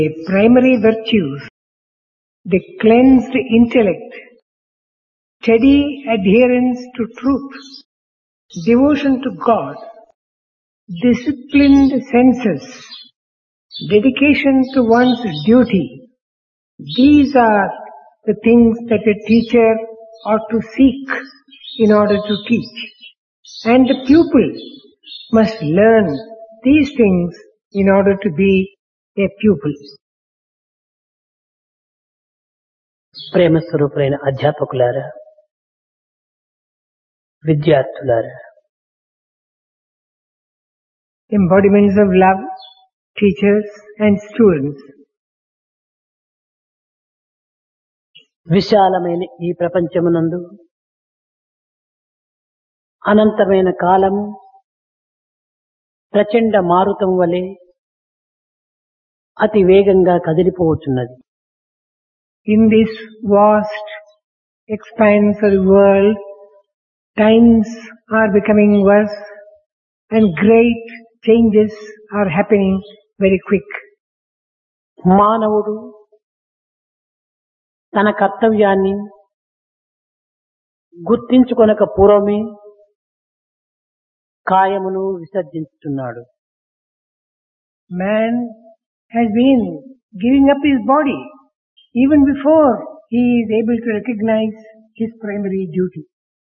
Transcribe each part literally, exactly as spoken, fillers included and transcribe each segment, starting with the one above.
The primary virtues, the cleansed intellect, steady adherence to truth, devotion to God, disciplined senses, dedication to one's duty. These are the things that a teacher ought to seek in order to teach. And the pupil must learn these things in order to be a pupil. ప్రేమ స్వరూపులైన అధ్యాపకులారా, విద్యార్థులారా, Embodiments of love, teachers and students. విశాలమైన ఈ ప్రపంచమునందు అనంతమైన కాలము ప్రచండ మారుతం వలె అతి వేగంగా కదిలిపోవచ్చున్నది. In this vast expanse of the world, times are becoming worse and great changes are happening very quick. మానవుడు తన కర్తవ్యాన్ని గుర్తించుకొనక పూర్వమే కాయమును విసర్జించుతున్నాడు. Man has been giving up his body even before he is able to recognize his primary duty.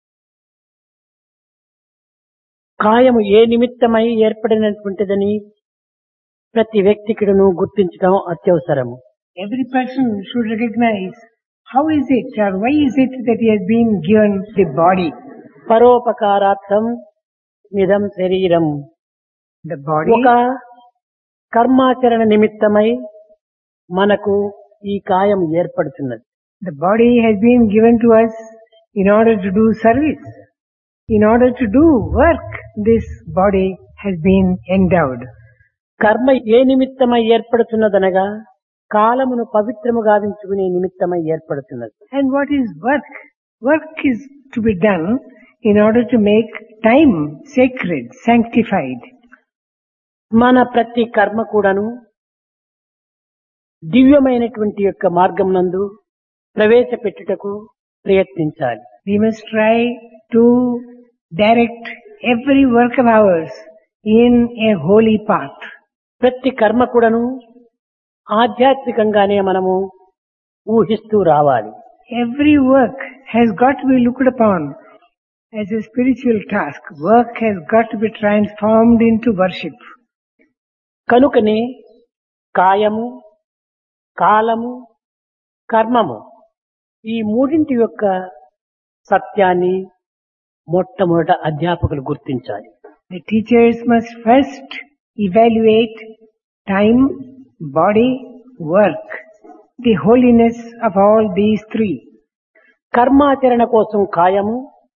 కాయము ఏ నిమిత్తమై ఏర్పడినటువంటిదని ప్రతి వ్యక్తికిను గుర్తించడం అత్యవసరము. Every person should recognize how is it or why is it that he has been given the body. పరోపకారార్థం నిదం శరీరం. The body, ఒక కర్మాచరణ నిమిత్తమై మనకు ఈ కాయం ఏర్పడుతున్నది. the body has been given to us in order to do service. In order to do work, this body has been endowed. కర్మ ఏ నిమిత్తమై ఏర్పడుతున్నదనగా కాలమును పవిత్రము గావించుకునే నిమిత్తమై ఏర్పడుతున్నది. And what is work? Work is to be done in order to make time sacred, sanctified. మన ప్రతి కర్మ కూడాను దివ్యమైనటువంటి యొక్క మార్గమునందు ప్రవేశపెట్టుటకు ప్రయత్నించాలి. We must try to direct every work of ours in a holy path. ప్రతి కర్మ కూడాను ఆధ్యాత్మికంగానే మనము ఊహిస్తూ రావాలి. Every work has got to be looked upon as a spiritual task. Work has got to be transformed into worship. కనుకనే కాయము, కాలము, కర్మము ఈ మూడింటి యొక్క సత్యాన్ని మొట్టమొదట అధ్యాపకులు గుర్తించాలి. The teachers must first evaluate time, body, work, the holiness of all these three. కర్మాచరణ కోసం కాయము,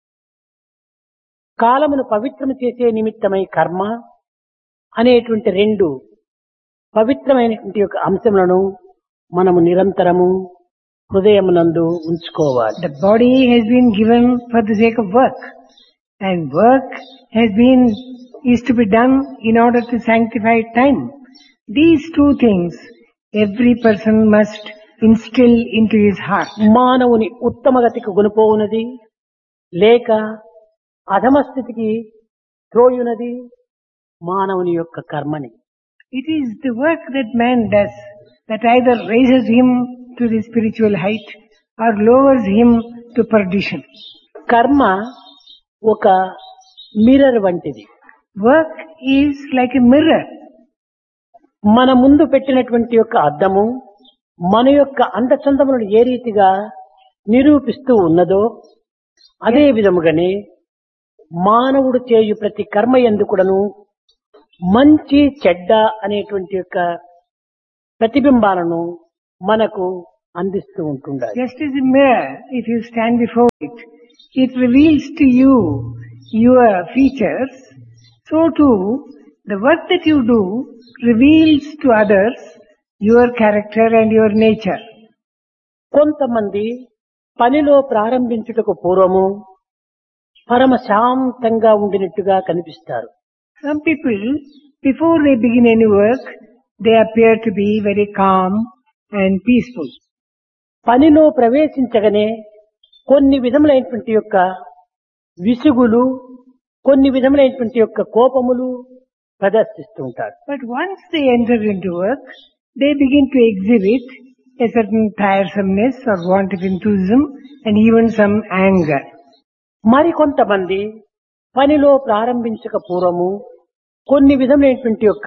కాలమును పవిత్రము చేసే నిమిత్తమై కర్మ అనేటువంటి రెండు పవిత్రమైనటువంటి యొక్క అంశములను మనము నిరంతరము హృదయమునందు ఉంచుకోవాలి. The body has been given for the sake of work, and work has been is to be done in order to sanctify time. These two things every person must instill into his heart. మానవుని ఉత్తమగతికి గుణపోవునది లేక అధమస్థితికి త్రోయునది మానవుని యొక్క కర్మని. It is the work that man does that either raises him to the spiritual height or lowers him to perdition. కర్మ ఒక mirror వంటిది. Work is like a mirror. మన ముందు పెట్టినటువంటి యొక్క అద్దము మన యొక్క అందచందములను ఏ రీతిగా నిరూపిస్తూ ఉన్నదో అదే విధముగానే మానవుడు చేయు ప్రతి కర్మ యందు కూడాను మంచి చెడ్డ అనేటువంటి యొక్క ప్రతిబింబాలను మనకు అందిస్తూ ఉంటుండాలి. Just as a mirror, if you stand before it, it reveals to you your features. So too, the work that you do reveals to others your character and your nature. కొంతమంది పనిలో ప్రారంభించుటకు పూర్వము పరమ శాంతంగా ఉండినట్టుగా కనిపిస్తారు. Some people, before they begin any work, they appear to be very calm and peaceful. పనిలో ప్రవేశించగానే కొన్ని విధములైనటువంటి యొక్క విసుగులు, కొన్ని విధములైనటువంటి యొక్క కోపములు ప్రదర్శిస్తూ ఉంటారు. But once they enter into work, they begin to exhibit a certain tiresomeness or want of enthusiasm and even some anger. మరికొంతమంది పనిలో ప్రారంభించక పూర్వము కొన్ని విధమైనటువంటి యొక్క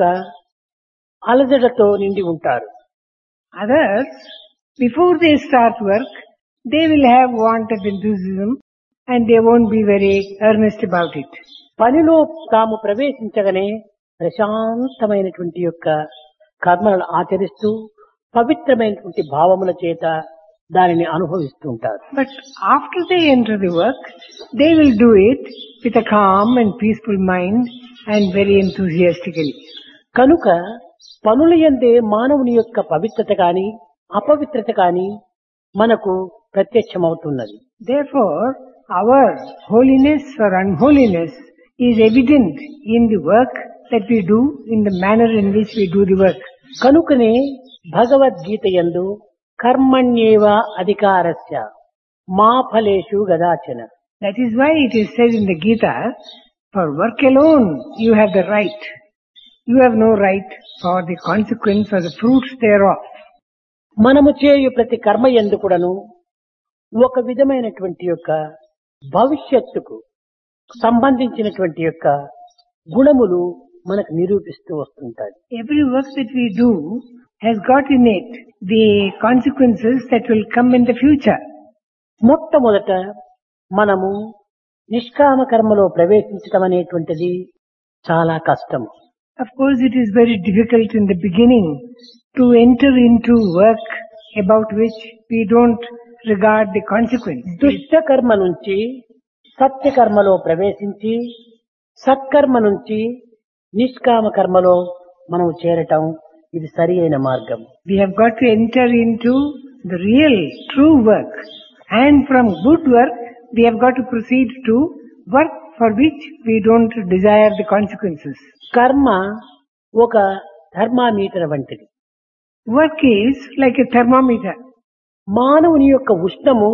అలజడతో నిండి ఉంటారు. Others, before they start work, they will have want of enthusiasm and they won't be very earnest about it. పనిలో తాము ప్రవేశించగానే ప్రశాంతమైనటువంటి యొక్క కర్మలను ఆచరిస్తూ పవిత్రమైనటువంటి భావముల చేత దానిని అనుభవిస్తూ ఉంటారు. But after they enter the work, they will do it with a calm and peaceful mind and very enthusiastically. కనుక పనుల యందే మానవుని యొక్క పవిత్రత కాని అపవిత్రత కాని మనకు ప్రత్యక్షమవుతున్నది. Therefore, our holiness or unholiness is evident in the work that we do, in the manner in which we do the work. కనుకనే భగవద్గీత యందు కర్మణ్యేవ అధికారస్య మా ఫలేషు గదాచన. That is why it is said in the Gita, for work alone you have the right. You have no right for the consequence or the fruits thereof. మనము చేయు ప్రతి కర్మ యందు కూడాను ఒక విధమైనటువంటి యొక్క భవిష్యత్తుకు సంబంధించినటువంటి యొక్క గుణములు మనకు నిరూపిస్తూ వస్తుంటాయి. Every work that we do has got in it the consequences that will come in the future. మొట్టమొదట మనము నిష్కామ కర్మలో ప్రవేశించడం అనేటువంటిది చాలా కష్టము. Of course, it is very difficult in the beginning to enter into work about which we don't regard the consequence. దుష్ట కర్మ నుంచి సత్య కర్మలో ప్రవేశించి సత్కర్మ నుంచి నిష్కామ కర్మలో మనం చేరటం ఇది సరి అయిన మార్గం. We have got to enter into the real, true work. And from good work, we have got to proceed to work for which we don't desire the consequences. కర్మ ఒక థర్మామీటర్ వంటిది. Work is like a thermometer. మానవుని యొక్క ఉష్ణము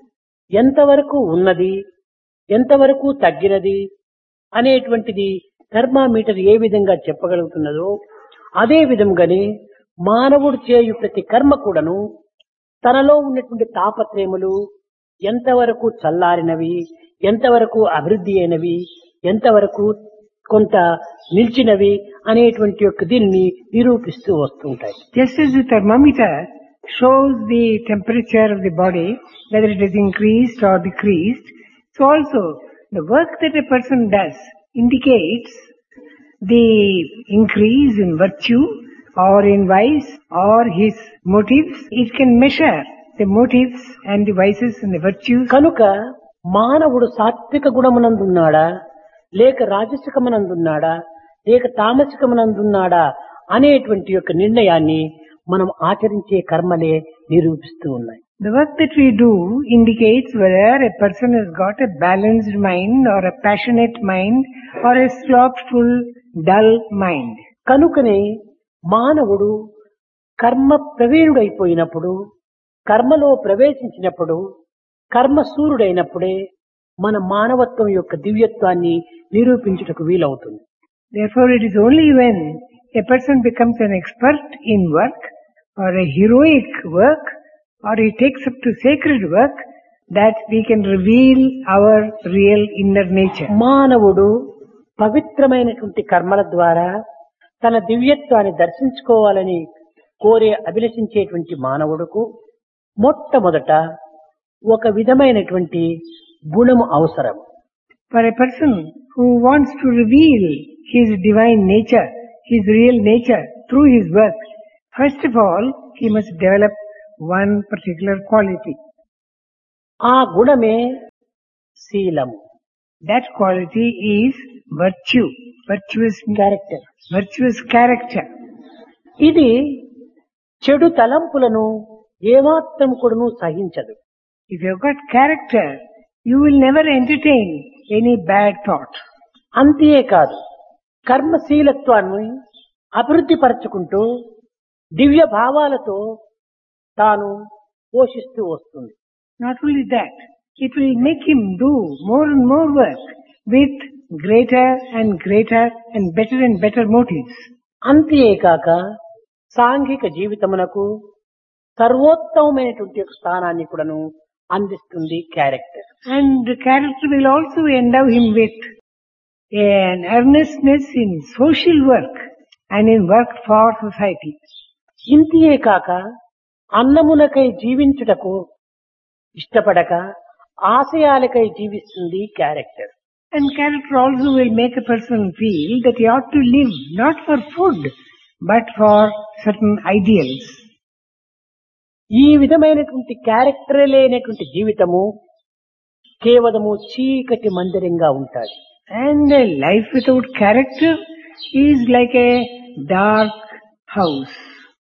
ఎంతవరకు ఉన్నది, ఎంతవరకు తగ్గినది అనేటువంటిది thermometer ఏ విధంగా చెప్పగలుగుతున్నదో అదే విధంగానే మానవుడు చేయు ప్రతి కర్మ కూడాను తనలో ఉన్నటువంటి తాపత్రయములు ఎంతవరకు చల్లారినవి, ఎంతవరకు అభివృద్ధి అయినవి, ఎంతవరకు కొంత నిలిచినవి అనేటువంటి యొక్క దీనిని నిరూపిస్తూ వస్తుంటాయి. Just as the thermometer shows the temperature of the body, whether it is increased or decreased, so also the work that a person does indicates the increase in virtue or in vice or his motives. It can measure the motives and the vices and the virtues. కనుక మానవుడు సాత్విక గుణమునందున్నాడా, లేక రాజసికమునందున్నాడా, లేక తామసికమునందున్నాడా అనేటువంటి యొక్క నిర్ణయాన్ని మనం ఆచరించే కర్మలే నిరూపిస్తూ ఉన్నాయి. The work that we do indicates whether a person has got a balanced mind or a passionate mind or a slothful, dull mind. కనుకనే మానవుడు కర్మ ప్రవీణుడైపోయినప్పుడు, కర్మలో ప్రవేశించినప్పుడు, కర్మ సూర్యుడైనప్పుడే మన మానవత్వం యొక్క దివ్యత్వాన్ని నిరూపించుటకు వీలవుతుంది. Therefore, it is only when a person becomes an expert in work or a heroic work or he takes up to sacred work that we can reveal our real inner nature. మానవుడు పవిత్రమైనటువంటి కర్మల ద్వారా తన దివ్యత్వాన్ని దర్శించుకోవాలని కోరే అభిలషించేటువంటి మానవుడుకు మొట్టమొదట ఒక విధమైనటువంటి గుణము అవసరం. For a person who wants to reveal his divine nature, his real nature through his work, first of all, he must develop one particular quality. ఆ గుణమే శీలము. That quality is virtue, virtuous character. virtuous character. ఇది చెడు తలంపులను ఏమాత్రం కూడాను సహించదు. If you've got character, you will never entertain any bad thought. అంతేకాదు కర్మశీలత్వాన్ని అభివృద్ధి పరచుకుంటూ దివ్య భావాలతో తాను పోషిస్తూ వస్తుంది. Not only that, it will make him do more and more work with greater and greater and better and better motives. అంతేకాక సాంఘిక జీవితమునకు సర్వోత్తమమైనటువంటి ఒక స్థానాన్ని కూడాను అందిస్తుంది character. And the character will also endow him with an earnestness in social work and in work for society. ఇంతియే కాక అన్నమునకై జీవించుటకు ఇష్టపడక ఆశయాలకై జీవిస్తుంది character. And character also will make a person feel that he ought to live not for food but for certain ideals. ఈ విధమైనటువంటి character లేనటువంటి జీవితము కేవలము చీకటి మందిరంగా ఉంటాయి. And a life without character is like a dark house.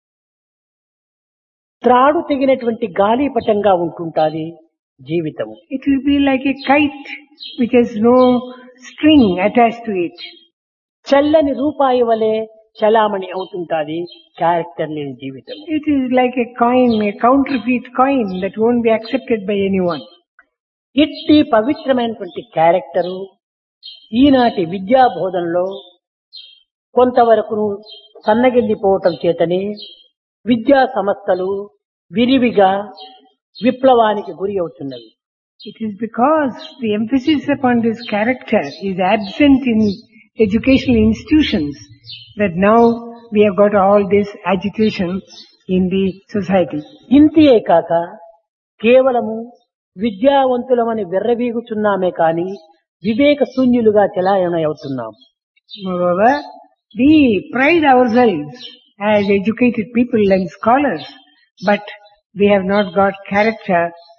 త్రాడు తెగినటువంటి గాలిపటంగా ఉంటుంటాది జీవితము. It will be like a kite which has no string attached to it. చల్లని రూపాయి వలె చలామణి అవుతుంటాది క్యారెక్టర్ లేని జీవితం. It is like a coin, a counterfeit coin that won't be accepted by anyone. ఇట్టి పవిత్రమైనటువంటి క్యారెక్టరు ఈనాటి విద్యా బోధనలో కొంతవరకు సన్నగిల్లిపోవటం చేతనే విద్యా సంస్థలు విరివిగా విప్లవానికి గురి అవుతున్నవి. It is because the emphasis upon this character is absent in educational institutions that now we have got all this agitation in the society. ఇంతియే కాక కేవలము విద్యావంతులమని వెర్రవీగుచున్నామే కాని వివేక శూన్యులుగా చలాయణ అవుతున్నాం. Moreover, we pride ourselves as educated people and scholars, but we have not got character.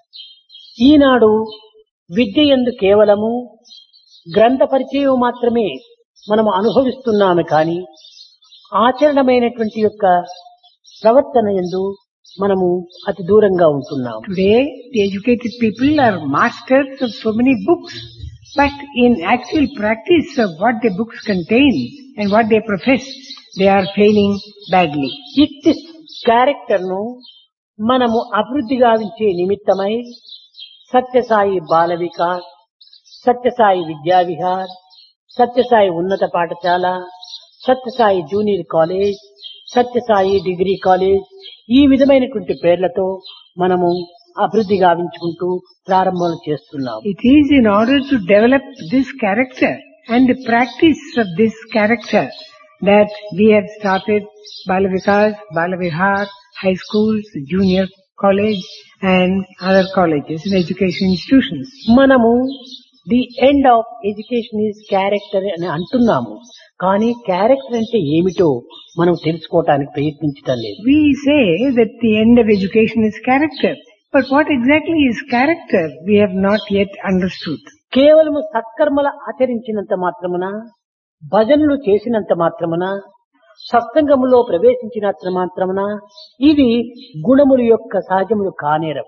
ఈనాడు విద్య యందు కేవలము గ్రంథ పరిచయం మాత్రమే మనము అనుభవిస్తున్నాము కానీ ఆచరణమైనటువంటి యొక్క ప్రవర్తన యందు మనము అతి దూరంగా ఉంటున్నాము. Today, the educated people are masters of so many books, but in actual practice of what the books contain and what they profess, they are failing badly. ఇట్టి క్యారెక్టర్ ను మనము అభివృద్ధి గావించే నిమిత్తమై సత్యసాయి బాల వికాస్, సత్యసాయి విద్యా విహార్, సత్యసాయి ఉన్నత పాఠశాల, Sathya Sai junior college, Sathya Sai degree college ఈ విధమైనటువంటి పేర్లతో మనము అభివృద్ధి గావించుకుంటూ ప్రారంభం చేస్తున్నాం. It is in order to develop this character and the practice of this character that we have started Bala Vikas, Bala Vihar, high schools, junior college and other colleges and education institutions. మనము the end of education is character అని అంటున్నాము కానీ character అంటే ఏమిటో మనం తెలుసుకోవటానికి ప్రయత్నించటం లేదు. We say that the end of education is character, but what exactly is character we have not yet understood. కేవలము సత్కర్మల ఆచరించినంత మాత్రమున, భజనలు చేసినంత మాత్రమున, సత్సంగములో ప్రవేశించినంత మాత్రమున ఇది గుణముల యొక్క సహజములు కానేరవు.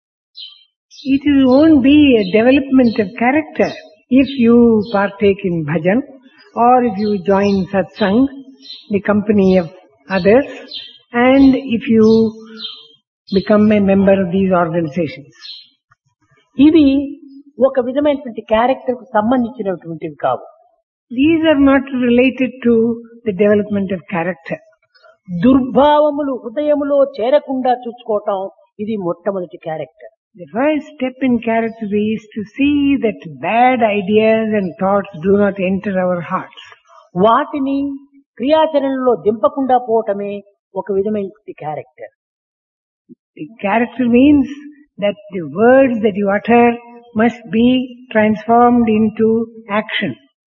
It won't be a development of character if you partake in bhajan or if you join satsang, the company of others, and if you become a member of these organizations. ఇవి ఒక విధమైనటువంటి character కు సంబంధించినటువంటివి కావు. These are not related to the development of character. దుర్భావములు హృదయములో చేరకుండా చూసుకోవటం ఇది మొట్టమొదటి character. The first step in character is to see that bad ideas and thoughts do not enter our hearts. వాటిని క్రియాచరణలో దింపకుండా పోవటమే ఒక విధమైనటువంటి character. The character means that the words that you utter must be transformed into action.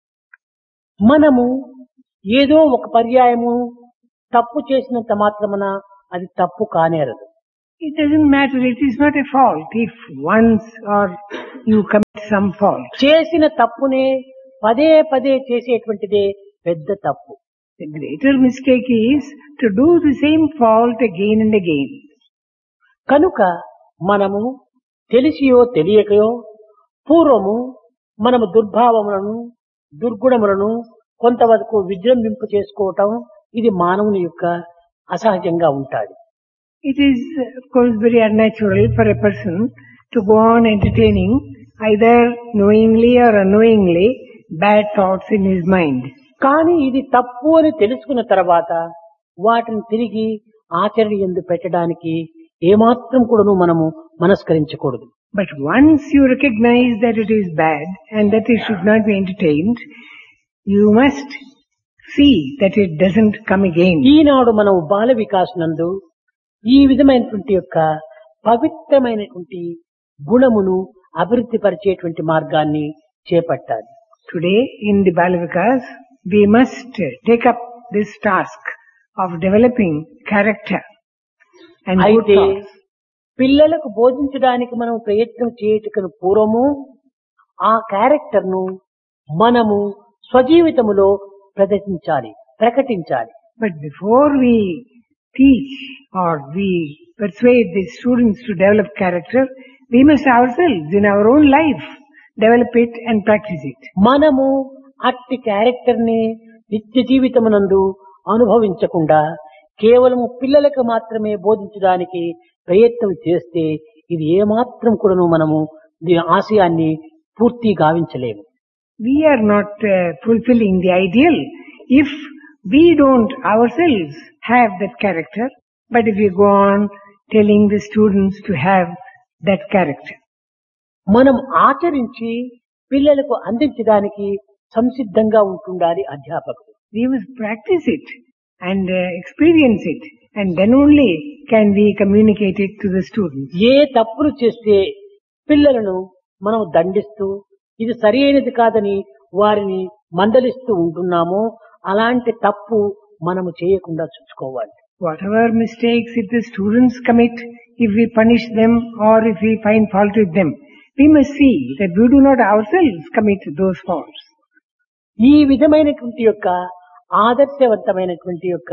మనము ఏదో ఒక పర్యాయము తప్పు చేసినంత మాత్రమున అది తప్పు కానేరదు. It doesn't matter, it is not a fault if once or you commit some fault. చేసిన తప్పునే పదే పదే చేసేటువంటిదే పెద్ద తప్పు. The greater mistake is to do the same fault again and again. కనుక మనము తెలిసియో తెలియకయో పూర్వము మనము దుర్భావములను దుర్గుణములను కొంతవరకు విజృంభింప చేసుకోవటం ఇది మానవుని యొక్క అసహజంగా ఉంటాడు. It is, of course, very unnatural for a person to go on entertaining either knowingly or unknowingly bad thoughts in his mind. కానీ ఇది తప్పు అని తెలుసుకున్న తర్వాత వాటిని తిరిగి ఆచరణ యందు పెట్టడానికి ఏమాత్రం కూడాను మనము మనస్కరించకూడదు. But once you recognize that it is bad and that it should not be entertained, you must see that it doesn't come again. ఈనాడు మనం బాల వికాస్ నందు ఈ విధమైనటువంటి యొక్క పవిత్రమైనటువంటి గుణమును అభివృద్ధి పరిచేటువంటి మార్గాన్ని చేపట్టాలి. Today in the Balavikas, we must take up this task of developing character and good అయితే thoughts. పిల్లలకు బోధించడానికి మనం ప్రయత్నం చేయటకు పూర్వము ఆ క్యారెక్టర్ ను మనము స్వజీవితములో ప్రదర్శించాలి, ప్రకటించాలి. But before we teach or we persuade the students to develop character, we must ourselves in our own life develop it and practice it. మనము అట్టి క్యారెక్టర్ ని నిత్య జీవితమునందు అనుభవించకుండా కేవలము పిల్లలకు మాత్రమే బోధించడానికి ప్రయత్నం చేస్తే ఇది ఏమాత్రం కూడాను మనము దీని ఆశయాన్ని పూర్తి గావించలేము. We are not uh, fulfilling the ideal if we don't ourselves have that character, but if we go on telling the students to have that character. మనం ఆచరించి పిల్లలకు అందించడానికి సంసిద్ధంగా ఉంటుండాలి అధ్యాపకుడు. We must practice it and uh, experience it, and then only can we communicate it to the students. ఏ తప్పులు చేస్తే పిల్లలను మనం దండిస్తూ ఇది సరి అయినది కాదని వారిని మందలిస్తూ ఉంటున్నామో అలాంటి తప్పు మనము చేయకుండా చూసుకోవాలి. Whatever mistakes if the students commit, if we punish them or if we find fault with them, we must see that we do not ourselves commit those faults. ఈ విధమైనటువంటి యొక్క ఆదర్శవంతమైనటువంటి యొక్క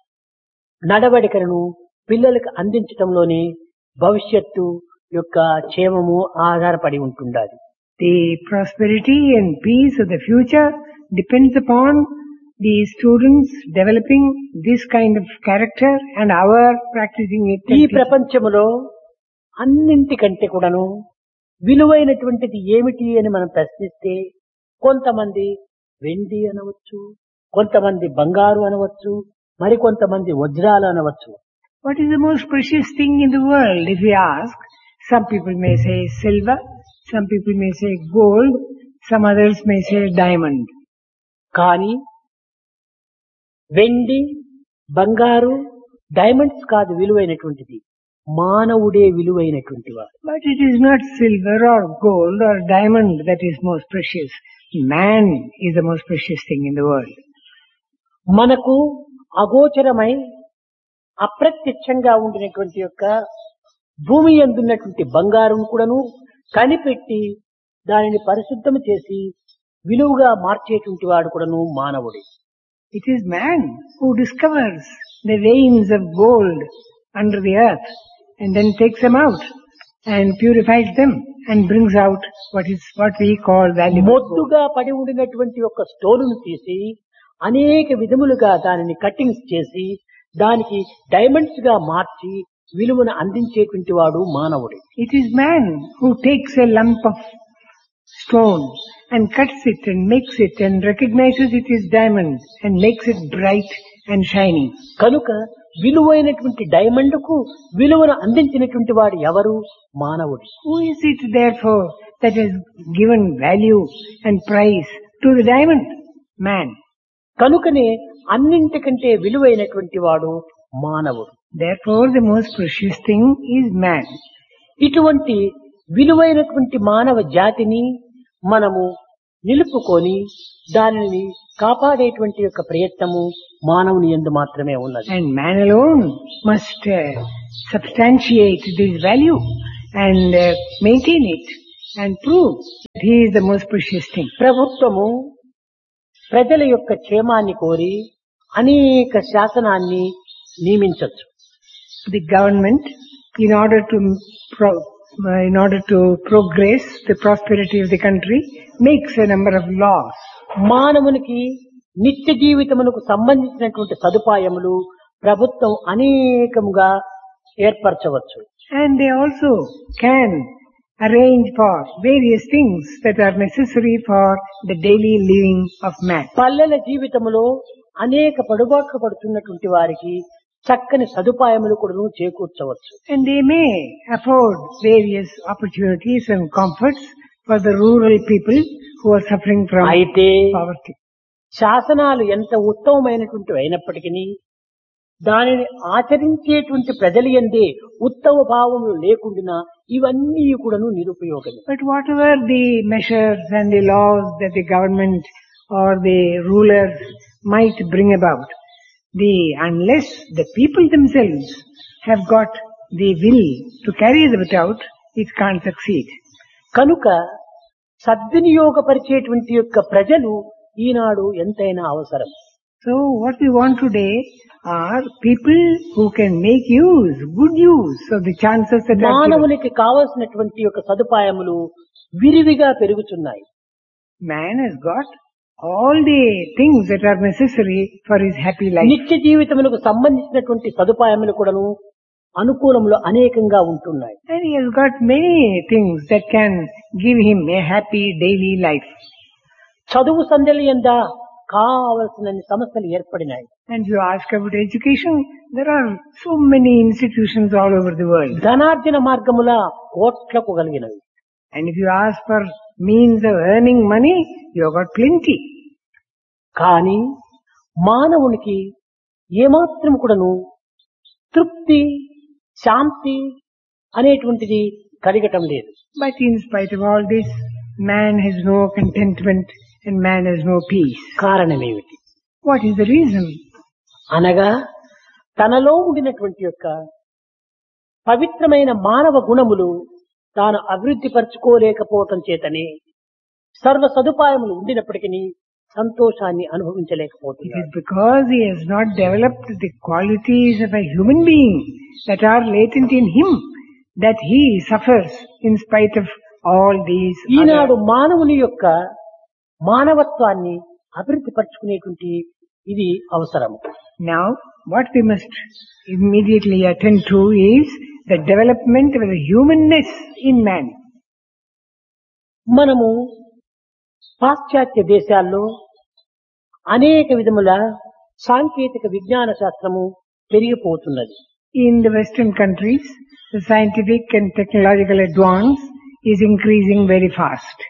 నడవడికలను పిల్లలకు అందించటంలోనే భవిష్యత్తు యొక్క క్షేమము ఆధారపడి ఉంటుండాలి. The prosperity and peace of the future depends upon the students developing this kind of character and our practicing it. ఈ ప్రపంచములో అన్నింటికంటే కూడాను విలువైనటువంటిది ఏమిటి అని మనం ప్రశ్నిస్తే కొంతమంది వెండి అనవచ్చు, కొంతమంది బంగారు అనవచ్చు, మరి కొంతమంది వజ్రాలు అనవచ్చు. What is the most precious thing in the world? If we ask, some people may say silver, some people may say gold, some others may say diamond. కానీ వెండి, బంగారు, డైమండ్స్ కాదు విలువైనటువంటిది, మానవుడే విలువైనటువంటి వాడు. But it is not silver or gold or diamond that is most precious. Man is the most precious thing in the world. మనకు అగోచరమై అప్రత్యక్షంగా ఉండినటువంటి యొక్క భూమి యందున్నటువంటి బంగారం కూడాను కనిపెట్టి దానిని పరిశుద్ధం చేసి విలువగా మార్చేటువంటి వాడు కూడాను మానవుడే. It is man who discovers the veins of gold under the earth and then takes them out and purifies them and brings out what is what we call valuable gold. మొద్దుగా పడి ఉండినటువంటి ఒక స్టోన్ను తీసి అనేక విధములుగా దానిని కట్టింగ్స్ చేసి దానికి diamonds గా మార్చి విలువను అందించేటువంటి వాడు మానవుడే. It is man who takes a lump of stone and cuts it and makes it and recognizes it is diamond and makes it bright and shining. కనుక విలువైనటువంటి డైమండ్ కు విలువను అందించినటువంటి వాడు ఎవరు? మానవుడు. Who is it therefore that has given value and price to the diamond? Man. కనుకనే అన్నింటికంటే విలువైనటువంటి వాడు మానవుడు. Therefore the most precious thing is man. ఇటువంటి విలువైనటువంటి మానవ జాతిని మనము నిలుపుకొని దానిని కాపాడేటువంటి యొక్క ప్రయత్నము మానవుని యందు మాత్రమే ఉన్నది. And man alone must uh, substantiate this value and uh, maintain it and prove that he is the most precious thing. ప్రభుత్వము ప్రజల యొక్క క్షేమాన్ని కోరి అనేక శాసనాన్ని నియమించవచ్చు. The government, in order to pro- uh, in order to progress the prosperity of the country, makes a number of laws. మానవునికి నిత్య జీవితమునకు సంబంధించినటువంటి సదుపాయములు ప్రభుత్వం అనేకముగా ఏర్పరచవచ్చు. And they also can arrange for various things that are necessary for the daily living of man. పల్లెల జీవితంలో అనేక పడుబాట్లు పడుతున్నటువంటి వారికి చక్కని సదుపాయములు కూడా చేకూర్చవచ్చు. And they may afford various opportunities and comforts for the rural people who are suffering from అయితే poverty. శాసనాలు ఎంత ఉత్తమమైనటువంటి అయినప్పటికీ దానిని ఆచరించేటువంటి ప్రజలు ఎందే ఉత్తమ భావములు లేకుండా ఇవన్నీ కూడాను నిరుపయోగమే. But whatever the measures and the laws that the government or the rulers might bring about, the unless the people themselves have got the will to carry them out, it can't succeed. కనుక సద్వినియోగపరిచేటువంటి యొక్క ప్రజలు ఈనాడు ఎంతైనా అవసరం. So what we want today are people who can make use, good use of the chances that are given. మానవునికి కావలసినటువంటి యొక్క సదుపాయములు విరివిగా పెరుగుతున్నాయి. Man has got all the things that are necessary for his happy life. నిత్య జీవితములకు సంబంధించినటువంటి సదుపాయములు కూడాను అనుకూలములు అనేకంగా ఉంటున్నాయి. And he has got many things that can give him a happy daily life. చదువు సంధ్యలు ఎందా కావలసిన సమస్యలు ఏర్పడినాయి. And if you ask about education, there are so many institutions all over the world. ధనార్జన మార్గముల కోట్లకు కలిగినవి. And if you ask for means of earning money, you have got plenty. కానీ మానవునికి ఏమాత్రం కూడాను తృప్తి శాంతి అనేటువంటిది కలగటం లేదు. But in spite of all this, man has no contentment and man has no peace. కారణమేమిటి? What is the reason? అనగా తనలో ఉండినటువంటి యొక్క పవిత్రమైన మానవ గుణములు తాను అభివృద్ధి పరచుకోలేకపోవటం చేతనే సర్వ సదుపాయములు ఉండినప్పటికీ సంతోషాన్ని It అనుభవించలేకపోతున్నాడు. is because he has not developed the qualities of a human being that are latent in him that he suffers in spite of all these Eenadu other. మానవుని యొక్క మానవత్వాన్ని అభివృద్ధి పరచుకునేటువంటి ఇది అవసరము. Now, what we must immediately attend to is the development of the humanness in man. మనము పాశ్చాత్య దేశాల్లో అనేక విధముల సాంకేతిక విజ్ఞాన శాస్త్రము పెరిగిపోతున్నది. In the Western countries, the scientific and technological advance is increasing very fast.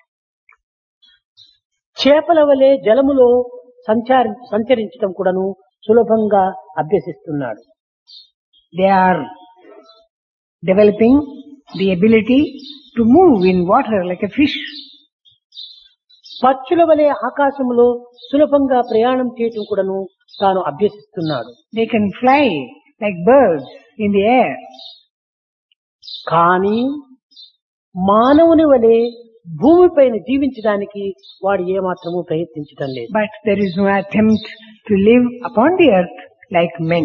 చేపల వలె జలములో సంచారి సంచరించడం కూడాను సులభంగా అభ్యసిస్తున్నాడు. They are developing the ability to move in water like a fish. పక్షుల వలె ఆకాశములో సులభంగా ప్రయాణం చేయటం కూడాను తాను అభ్యసిస్తున్నాడు. They can fly like birds in the air. కానీ మానవుని వలె భూమిపైన జీవించడానికి వాడు ఏమాత్రము ప్రయత్నించటం లేదు. But there is no attempt to live upon the earth like men.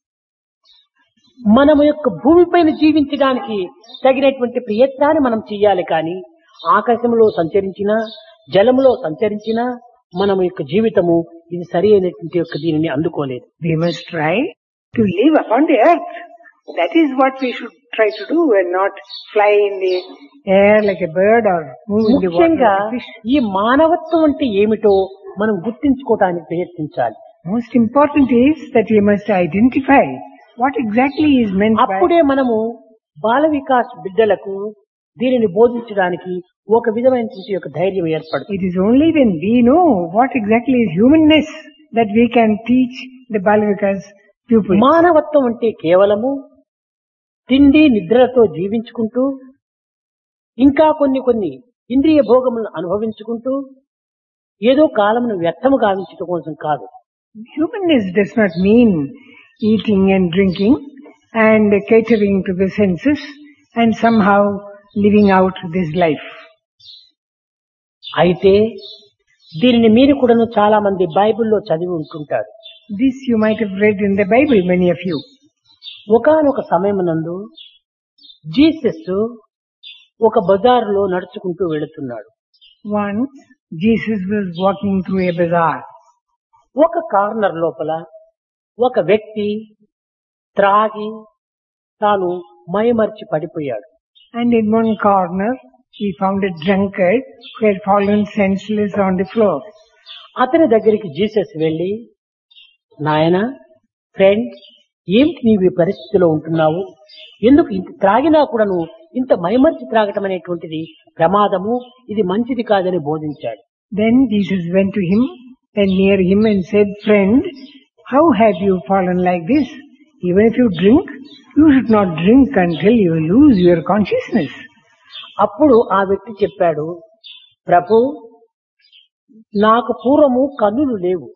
మనము యొక్క భూమిపైన జీవించడానికి తగినటువంటి ప్రయత్నాన్ని మనం చెయ్యాలి. కానీ ఆకాశంలో సంచరించినా జలములో సంచరించినా మనము యొక్క జీవితము ఇది సరి అయినటువంటి యొక్క దీనిని అందుకోలేదు. We must try to live upon the earth. That is what we should try to do and not fly in the air like a bird or move in the water ముఖ్యంగా like a fish. ఈ మానవత్వం అంటే ఏమిటో మనం గుర్తించుకోవడానికి ప్రయత్నించాలి. Most important is that we must identify what exactly is meant by. అప్పుడే మనము బాల వికాస్ బిడ్డలకు దీనిని బోధించడానికి ఒక విధమైనటువంటి యొక్క ధైర్యం ఏర్పడుతుంది. It is only when we know what exactly is humanness that we can teach the Balavikas pupils. మానవత్వం అంటే కేవలము తిండి నిద్రలతో జీవించుకుంటూ ఇంకా కొన్ని కొన్ని ఇంద్రియ భోగములను అనుభవించుకుంటూ ఏదో కాలమును వ్యర్థము గావించడం కోసం కాదు. Humanness does not mean eating and drinking and catering to the senses and somehow living out this life. అయితే దీనిని మీరు కూడాను చాలా మంది బైబిల్లో చదివి ఉంటుంటారు. This you might have read in the Bible, many of you. ఒకానొక సమయమునందు జీసస్ ఒక బజారులో నడుచుకుంటూ వెళుతున్నాడు. Once Jesus was walking through a bazaar. ఒక కార్నర్ లోపల ఒక వ్యక్తి త్రాగి తాను మైమర్చి పడిపోయాడు. And in one corner, he found a drunkard who had fallen senseless on the floor. అతని దగ్గరికి జీసస్ వెళ్ళి, నాయనా, ఫ్రెండ్, ఏమిటి నీవు ఈ పరిస్థితిలో ఉంటున్నావు? ఎందుకు ఇంత త్రాగినా కూడా నువ్వు ఇంత మైమర్చి త్రాగటం అనేటువంటిది ప్రమాదము, ఇది మంచిది కాదని బోధించాడు. Then Jesus went to him and near him and said, friend, how have you fallen like this? Even if you drink, you should not drink until you lose your consciousness. అప్పుడు ఆ వ్యక్తి చెప్పాడు, ప్రభు, నాకు పూర్వము కన్నులు లేవు.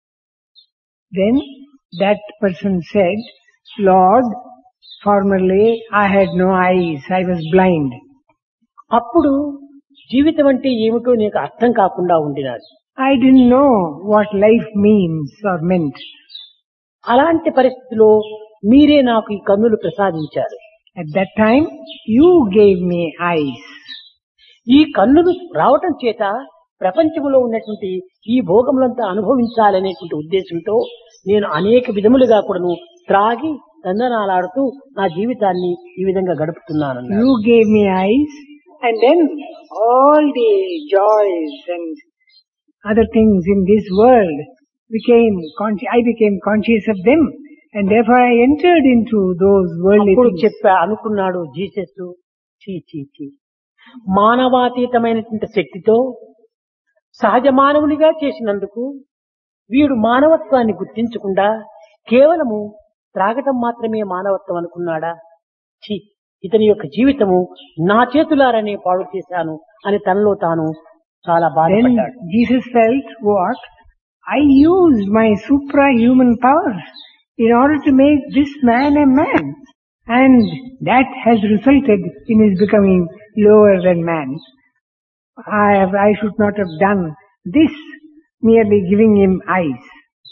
Then that person said, Lord, formerly I had no eyes, I was blind. అప్పుడు జీవితం అంటే ఏమిటో నీకు అర్థం కాకుండా ఉండినాడు. I didn't know what life means or meant. అలాంటి పరిస్థితిలో మీరే నాకు ఈ కన్నులు ప్రసాదించారు. At that time, you gave me eyes. ఈ కన్నులు రావటం చేత ప్రపంచంలో ఉన్నటువంటి ఈ భోగములంతా అనుభవించాలనేటువంటి ఉద్దేశంతో నేను అనేక విధములుగా కూడాను త్రాగి దందనాలాడుతూ నా జీవితాన్ని ఈ విధంగా గడుపుతున్నాను. You gave me eyes, and then all the joys and other things in this world became, consci- I became conscious of them, and therefore I entered into those worldly అప్పుడు things. చెప్పా అనుకున్నాడు జీసస్, చీ చీ చీ మానవాతీతమైనటువంటి శక్తితో సహజ మానవునిగా చేసినందుకు వీడు మానవత్వాన్ని గుర్తించకుండా కేవలము త్రాగటం మాత్రమే మానవత్వం అనుకున్నాడా? ఛీ, ఇతని యొక్క జీవితము నా చేతులారనే పాడు చేశాను అని తనలో తాను చాలా Then బాధపడ్డాడు. Jesus felt, what? I used my suprahuman powers in order to make this man a man, and that has resulted in his becoming lower than man. I, have, I should not have done this, merely giving him eyes.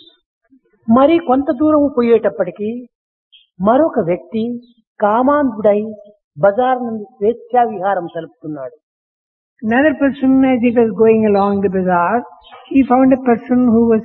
మరి కొంత దూరం పోయేటప్పటికి మరొక వ్యక్తి కామాంధుడై బజార్ నుండి స్వేచ్ఛా విహారం సలుపుతున్నాడు. Another person, as he was going along the bazaar, he found a person who was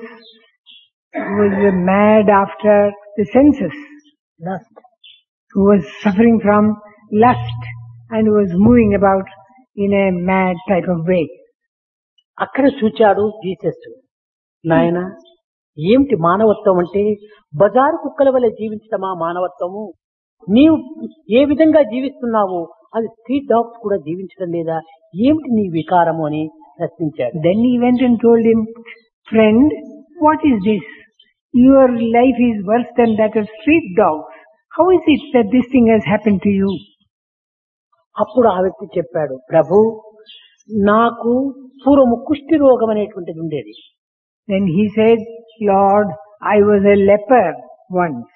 who was uh, mad after the senses, lust. who was suffering from lust and was moving about in a mad type of way. అక్కడ చూచాడు Jesus, నాయన, ఏమిటి మానవత్వం అంటే బజారు కుక్కల వలె జీవించటమా మానవత్వము? నీవు ఏ విధంగా జీవిస్తున్నావో అది స్ట్రీట్ డాగ్స్ కూడా జీవించడం లేదా? ఏమిటి నీ వికారము అని ప్రశ్నించాడు. Then he went and told him, friend, what is this? Your life is worse than that of street dogs. How is it that this thing has happened to you? అప్పుడు ఆ వ్యక్తి చెప్పాడు, ప్రభు, నాకు పూర్వము కుష్టి రోగం అనేటువంటిది ఉండేది. Then he said, Lord, I was a leper once.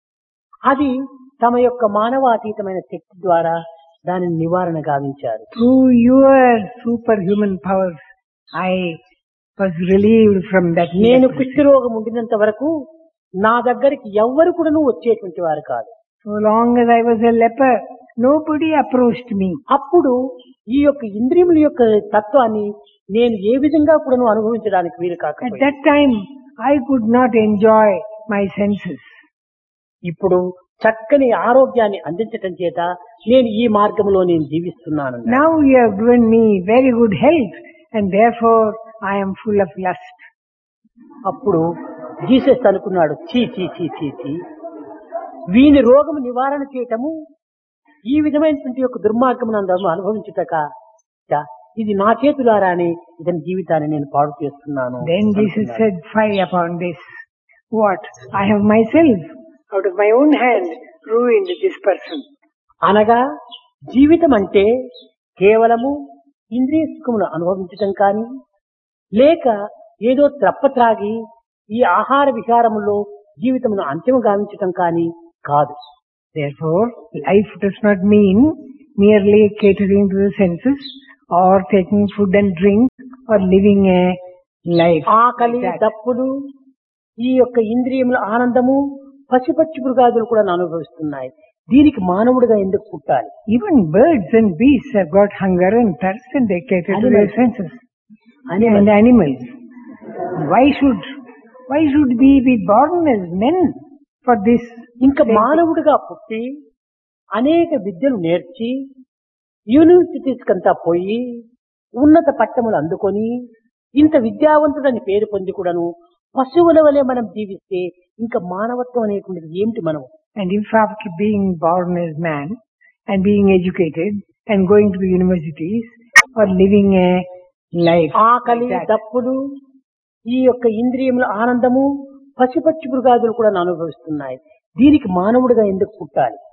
అది తమ యొక్క మానవాతీతమైన శక్తి ద్వారా దానిని నివారణ గావించారు. Through your superhuman powers, I was relieved from that నేను leprosy. కుష్టి రోగం ఉండినంత వరకు నా దగ్గరికి ఎవ్వరు కూడా వచ్చేటువంటి వారు కాదు. So long as I was a leper, nobody approached me. అప్పుడు ఈ యొక్క ఇంద్రియముల యొక్క తత్వాన్ని నేను ఏ విధంగా కూడా అనుభవించడానికి వీలు At కాకపోయింది. that time, I could not enjoy my senses. ఇప్పుడు చక్కని ఆరోగ్యాన్ని అందించటం చేత నేను ఈ మార్గంలో నేను జీవిస్తున్నాను. Now you have given me very good health, and therefore I am full of lust. అప్పుడు జీసస్ అనుకున్నాడు, చీ చీ చీ చీ చీ వీని రోగం నివారణ చేయటము ఈ విధమైనటువంటి యొక్క దుర్మార్గం నందు అనుభవించుటక చ, ఇది నా చేతులారానే ఇతని జీవితాన్ని నేను పాడు చేస్తున్నాను. Then Jesus అనుకున్నాడు. said, fie upon this. What? I have myself, out of my own hand, ruined this person. అనగా జీవితం అంటే కేవలము ఇంద్రియ సుఖమును అనుభవించటం కానీ, లేక ఏదో త్రప్ప త్రాగి ఈ ఆహార విహారములో జీవితమును అంత్యము గావించటం కానీ కాదు. Therefore, life does not mean merely catering to the senses, or taking food and drink, or living a life ఆకలి, like that. దప్పులు, ఈ యొక్క ఇంద్రియముల ఆనందము పసిపచ్చి మృగాదులు కూడా అనుభవిస్తున్నాయి. దీనికి మానవుడిగా ఎందుకు పుట్టాలి? Even birds and beasts have got hunger and thirst, and they cater to their Animals. senses. Animals. And animals. Why should why should we be born as men for this ఇంకా మానవుడిగా పుట్టి అనేక విద్యలు నేర్చి యూనివర్సిటీస్ కంతా పోయి ఉన్నత పట్టములు అందుకొని ఇంత విద్యావంతుడని పేరు పొంది కూడాను పశువుల వలె మనం జీవిస్తే ఇంకా మానవత్వం అనేటువంటిది ఏమిటి మనం? And in fact, being born as man and being educated and going to the universities or living a life ఆకలి like that. దప్పులు ఈ యొక్క ఇంద్రియముల ఆనందము పశుపక్షి మృగాదులు కూడా అనుభవిస్తున్నాయి. దీనికి మానవుడిగా ఎందుకు పుట్టాలి?